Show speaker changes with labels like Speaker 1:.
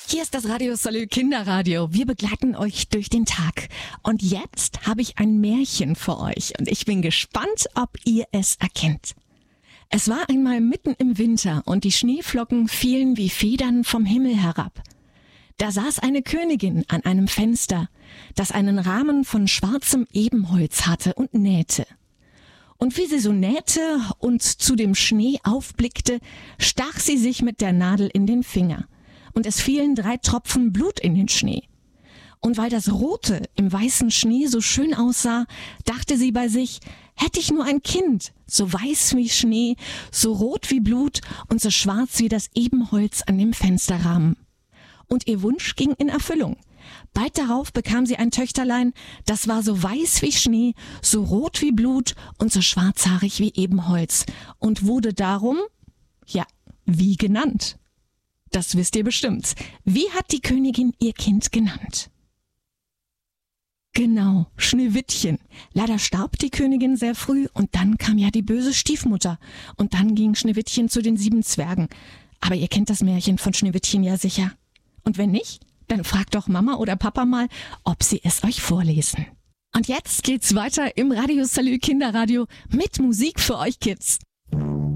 Speaker 1: Hier ist das Radio Salü Kinderradio. Wir begleiten euch durch den Tag. Und jetzt habe ich ein Märchen für euch und ich bin gespannt, ob ihr es erkennt. Es war einmal mitten im Winter und die Schneeflocken fielen wie Federn vom Himmel herab. Da saß eine Königin an einem Fenster, das einen Rahmen von schwarzem Ebenholz hatte und nähte. Und wie sie so nähte und zu dem Schnee aufblickte, stach sie sich mit der Nadel in den Finger. Und es fielen 3 Tropfen Blut in den Schnee. Und weil das Rote im weißen Schnee so schön aussah, dachte sie bei sich, hätte ich nur ein Kind, so weiß wie Schnee, so rot wie Blut und so schwarz wie das Ebenholz an dem Fensterrahmen. Und ihr Wunsch ging in Erfüllung. Bald darauf bekam sie ein Töchterlein, das war so weiß wie Schnee, so rot wie Blut und so schwarzhaarig wie Ebenholz und wurde darum, wie genannt? Das wisst ihr bestimmt. Wie hat die Königin ihr Kind genannt? Genau, Schneewittchen. Leider starb die Königin sehr früh und dann kam ja die böse Stiefmutter. Und dann ging Schneewittchen zu den 7 Zwergen. Aber ihr kennt das Märchen von Schneewittchen ja sicher. Und wenn nicht, dann fragt doch Mama oder Papa mal, ob sie es euch vorlesen. Und jetzt geht's weiter im Radio Salü Kinderradio mit Musik für euch Kids.